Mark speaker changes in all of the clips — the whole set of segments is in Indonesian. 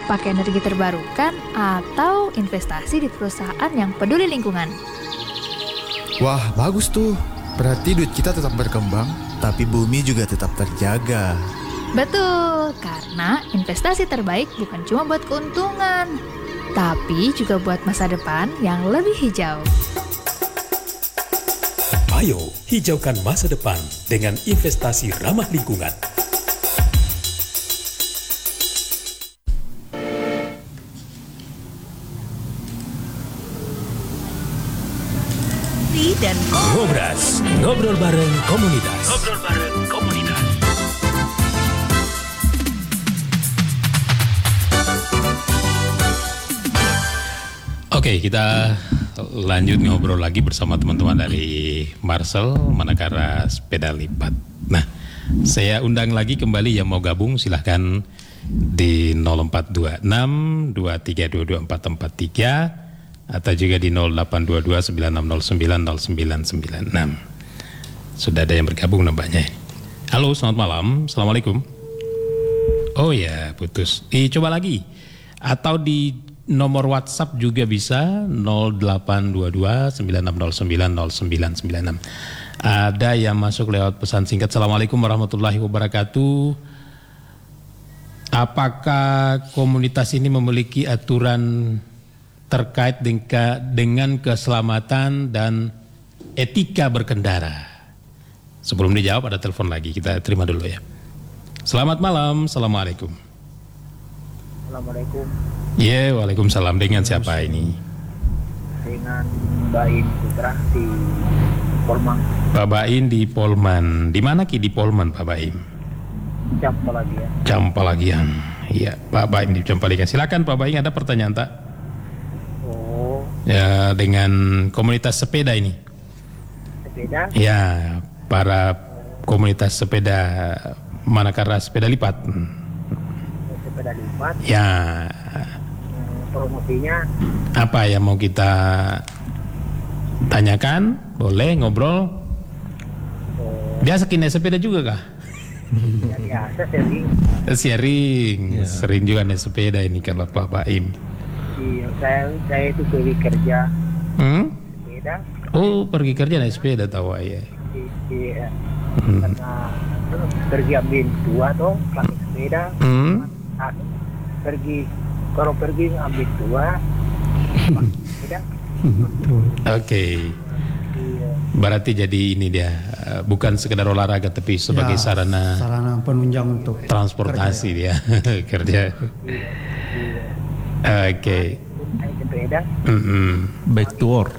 Speaker 1: pakai energi terbarukan, atau investasi di perusahaan yang peduli lingkungan.
Speaker 2: Wah, bagus tuh. Berarti duit kita tetap berkembang, tapi bumi juga tetap terjaga.
Speaker 1: Betul, karena investasi terbaik bukan cuma buat keuntungan, tapi juga buat masa depan yang lebih hijau.
Speaker 3: Ayo, hijaukan masa depan dengan investasi ramah lingkungan.
Speaker 4: Dan
Speaker 3: Ngobras, ngobrol bareng komunitas. Oke, kita lanjut ngobrol lagi bersama teman-teman dari Marcel Manakara Sepeda Lipat. Nah, saya undang lagi kembali yang mau gabung, silahkan di 0426 23224443 atau juga di 0822 9609 0996. Sudah ada yang bergabung nampaknya. Halo, selamat malam. Assalamualaikum. Oh ya, putus. Coba lagi. Atau di nomor WhatsApp juga bisa 0822 9609 0996. Ada yang masuk lewat pesan singkat. Assalamualaikum warahmatullahi wabarakatuh. Apakah komunitas ini memiliki aturan terkait dengan keselamatan dan etika berkendara? Sebelum dijawab ada telepon lagi, kita terima dulu ya. Selamat malam, Assalamualaikum.
Speaker 5: Assalamualaikum.
Speaker 3: Ya, waalaikumsalam. Dengan siapa ini?
Speaker 5: Dengan Bain Putra di Polman.
Speaker 3: Pak Bain di Polman. Di mana di Polman, Pak Bain?
Speaker 5: Campalagian.
Speaker 3: Campalagian. Iya, Pak Bain di Campalagian. Silakan Pak Bain, ada pertanyaan tak? Ya, dengan komunitas sepeda ini.
Speaker 5: Sepeda?
Speaker 3: Ya, para komunitas sepeda Manakara Sepeda Lipat.
Speaker 5: Sepeda lipat.
Speaker 3: Ya.
Speaker 5: Promosinya
Speaker 3: Apa yang mau kita tanyakan? Boleh ngobrol? Biasa kini sepeda juga kah?
Speaker 5: ya biasa sering.
Speaker 3: Sharing. Ya. Sering juga naik sepeda ini kalau Pak Baim.
Speaker 5: Iya, saya itu pergi kerja. Sepeda.
Speaker 3: Oh, pergi kerja naik sepeda tahu ya.
Speaker 5: Iya. Karena pergi ambil dua tuh pakai sepeda. Kalau pergi ambil dua sepeda.
Speaker 3: Oke. Berarti jadi ini dia bukan sekedar olahraga tapi sebagai sarana
Speaker 6: penunjang untuk
Speaker 3: transportasi kerja. Dia kerja. Oke.
Speaker 5: Sepeda.
Speaker 6: Back to work.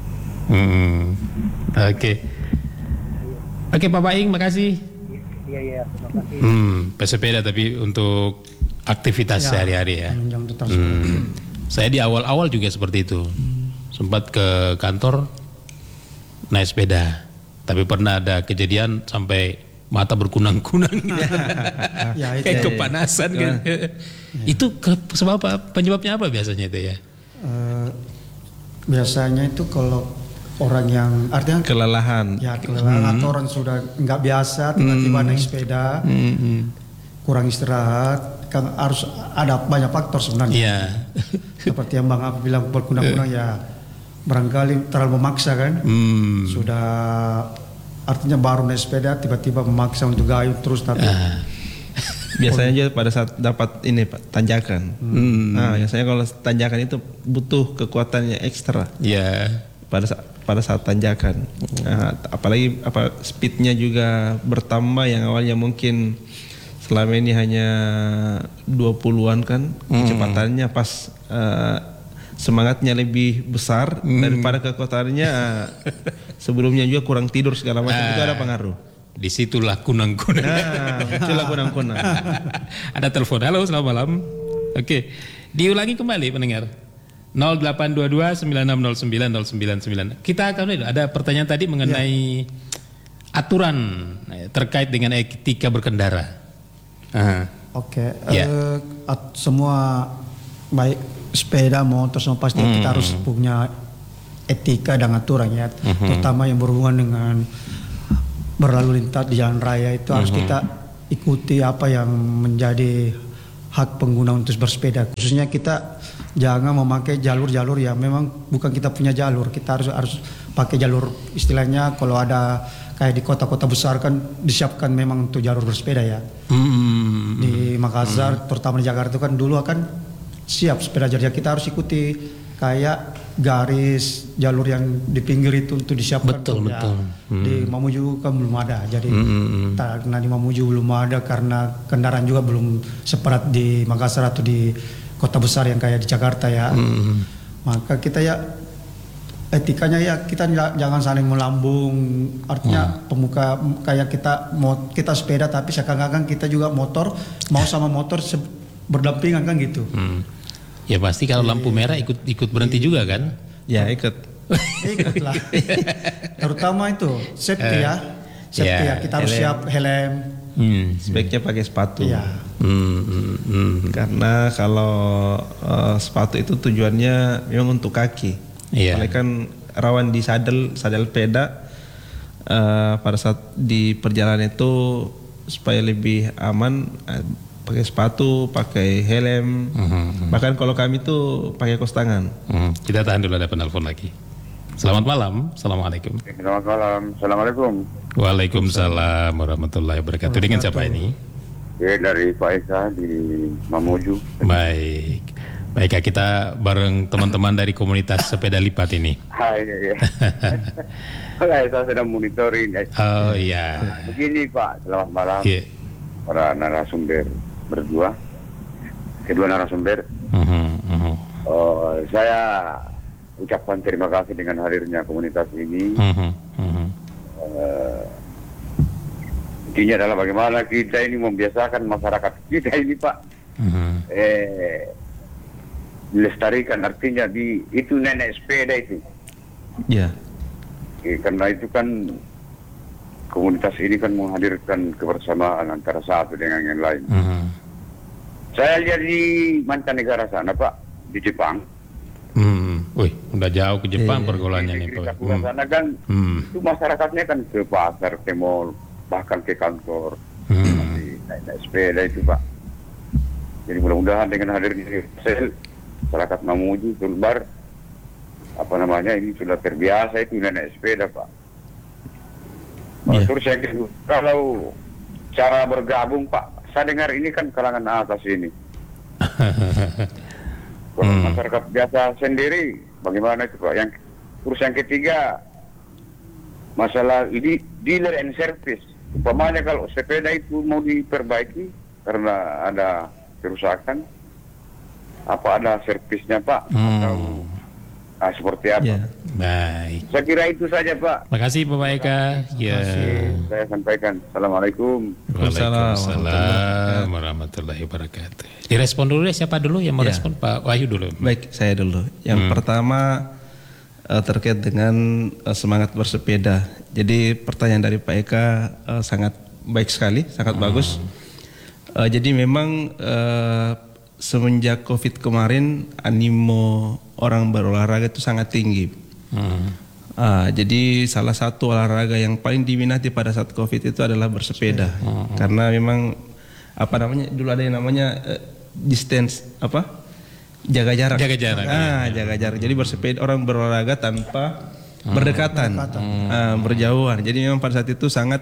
Speaker 3: Oke. Oke, Pak Baing, makasih.
Speaker 5: Iya, terima kasih.
Speaker 3: Pesepeda tapi untuk aktivitas sehari-hari ya. Saya di awal-awal juga seperti itu. Sempat ke kantor naik sepeda, tapi pernah ada kejadian sampai mata berkunang-kunang. Kayak kepanasan kan. Itu sebab apa? Penyebabnya apa biasanya itu ya?
Speaker 6: Biasanya itu kalau orang yang artinya
Speaker 7: kelelahan.
Speaker 6: Ya, kelelahan atau orang sudah nggak biasa tiba-tiba naik sepeda, kurang istirahat, kan harus ada banyak faktor sebenarnya.
Speaker 3: Iya.
Speaker 6: Seperti yang Bang Apa bilang berkunang-kunang ya, barangkali terlalu memaksa kan. Sudah artinya baru naik sepeda tiba-tiba memaksa untuk gayung terus tapi
Speaker 7: biasanya aja pada saat dapat ini Pak, tanjakan. Nah, biasanya kalau tanjakan itu butuh kekuatannya ekstra.
Speaker 3: Iya.
Speaker 7: Pada saat tanjakan. Nah, apalagi speednya juga bertambah yang awalnya mungkin selama ini hanya 20-an kan, kecepatannya pas semangatnya lebih besar daripada kekuatannya. Sebelumnya juga kurang tidur segala macam, itu ada pengaruh.
Speaker 3: Disitulah kunang-kunang.
Speaker 7: Itulah kunang-kunang.
Speaker 3: Ada telepon. Halo, selamat malam. Oke, diulangi kembali pendengar. 0822 9609 099. Kita akan ada pertanyaan tadi mengenai aturan terkait dengan etika berkendara.
Speaker 6: Oke. Semua baik sepeda motor semua pasti kita harus punya etika dan aturan ya, terutama yang berhubungan dengan berlalu lintas di jalan raya itu harus kita ikuti apa yang menjadi hak pengguna untuk bersepeda. Khususnya kita jangan memakai jalur-jalur yang memang bukan kita punya jalur. Kita harus pakai jalur, istilahnya kalau ada kayak di kota-kota besar kan disiapkan memang untuk jalur bersepeda ya. Di Makassar, terutama di Jakarta kan dulu akan siap sepeda, jadi kita harus ikuti kayak garis jalur yang di pinggir itu untuk disiapkan.
Speaker 3: Betul.
Speaker 6: Di Mamuju kan belum ada, jadi karena di Mamuju belum ada karena kendaraan juga belum sepadat di Makassar atau di kota besar yang kayak di Jakarta ya. Maka kita ya etikanya ya kita jangan saling melambung, artinya pemuka kayak kita sepeda tapi seakan-akan kita juga motor, mau sama motor berdampingan kan gitu.
Speaker 3: Ya pasti kalau lampu merah ikut berhenti juga kan?
Speaker 7: Ya ikut.
Speaker 6: Ikutlah. Terutama itu safety ya. Safety ya, kita harus siap helm.
Speaker 7: Sebaiknya pakai sepatu.
Speaker 6: Ya.
Speaker 7: Karena kalau sepatu itu tujuannya memang untuk kaki. Soalnya kan rawan di sadel sepeda pada saat di perjalanan itu supaya lebih aman. Pakai sepatu, pakai helm, bahkan kalau kami tuh pakai kos tangan.
Speaker 3: Kita tahan dulu, ada penelpon lagi. Selamat malam, assalamualaikum.
Speaker 4: Selamat malam, assalamualaikum.
Speaker 3: Waalaikumsalam warahmatullahi wabarakatuh. Dengan siapa ini?
Speaker 4: Ya, dari Pak Eka di Mamuju.
Speaker 3: Baik, Kak, kita bareng teman-teman dari komunitas sepeda lipat ini.
Speaker 4: Hai, ya. Saya sedang monitoring.
Speaker 3: Oh iya.
Speaker 4: Begini Pak, selamat malam.
Speaker 3: Yeah.
Speaker 4: Para narasumber berdua, kedua narasumber. Saya ucapkan terima kasih dengan hadirnya komunitas ini. Intinya adalah bagaimana kita ini membiasakan masyarakat kita ini Pak, dilestarikan, artinya itu nenek sepeda itu.
Speaker 7: Ya.
Speaker 4: Karena itu kan komunitas ini kan menghadirkan kebersamaan antara satu dengan yang lain. Saya lihat di mancanegara sana Pak, di Jepang.
Speaker 3: Wih, udah jauh ke Jepang pergaulannya nih Pak.
Speaker 4: Di sana kan itu masyarakatnya kan ke pasar, ke mall, bahkan ke kantor. Naik sepeda itu Pak. Jadi mudah-mudahan dengan hadirnya masyarakat Mamuju, Sulbar, ini sudah terbiasa itu naik sepeda Pak. Terus yang kedua, kalau cara bergabung Pak, saya dengar ini kan kalangan atas ini. Kalau masyarakat biasa sendiri, bagaimana itu Pak? Terus yang ketiga, masalah ini dealer and service. Umpamanya kalau sepeda itu mau diperbaiki karena ada kerusakan, apa ada servisnya Pak? Atau seperti apa?
Speaker 7: Yeah.
Speaker 3: Baik.
Speaker 4: Saya kira itu saja Pak.
Speaker 3: Makasih Bapak Eka. Ya.
Speaker 4: Saya sampaikan. Assalamualaikum.
Speaker 3: Waalaikumsalam warahmatullahi wabarakatuh. Direspon dulu ya, siapa dulu yang mau respon? Pak Wahyu dulu.
Speaker 7: Baik, saya dulu. Yang pertama terkait dengan semangat bersepeda. Jadi pertanyaan dari Pak Eka sangat baik sekali, sangat bagus. Jadi memang semenjak COVID kemarin animo orang berolahraga itu sangat tinggi. Jadi salah satu olahraga yang paling diminati pada saat COVID itu adalah bersepeda. Karena memang dulu ada yang namanya distance jaga jarak. Jaga jarak. Jadi bersepeda, orang berolahraga tanpa berdekatan, berjauhan. Jadi memang pada saat itu sangat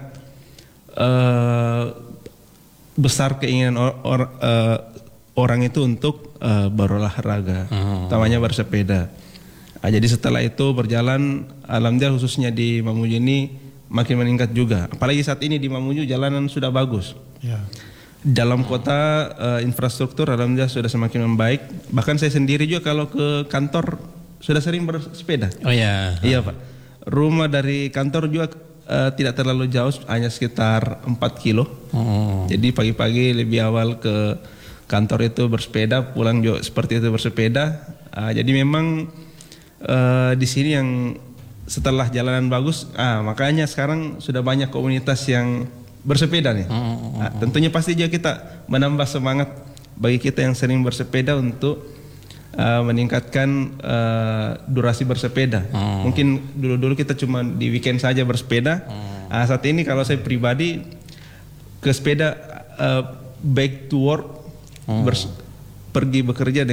Speaker 7: besar keinginan orang itu untuk berolahraga, utamanya bersepeda. Jadi setelah itu berjalan, alhamdulillah khususnya di Mamuju ini makin meningkat juga. Apalagi saat ini di Mamuju jalanan sudah bagus.
Speaker 6: Ya.
Speaker 7: Dalam kota infrastruktur alhamdulillah sudah semakin membaik. Bahkan saya sendiri juga kalau ke kantor sudah sering bersepeda.
Speaker 3: Oh ya.
Speaker 7: Iya Pak. Rumah dari kantor juga tidak terlalu jauh, hanya sekitar 4 kilo. Jadi pagi-pagi lebih awal ke kantor itu bersepeda, pulang juga seperti itu bersepeda. Jadi memang di sini yang setelah jalanan bagus, makanya sekarang sudah banyak komunitas yang bersepeda nih. Tentunya pasti juga kita menambah semangat bagi kita yang sering bersepeda untuk meningkatkan durasi bersepeda. Mungkin dulu-dulu kita cuma di weekend saja bersepeda. Saat ini kalau saya pribadi ke sepeda back to work pergi bekerja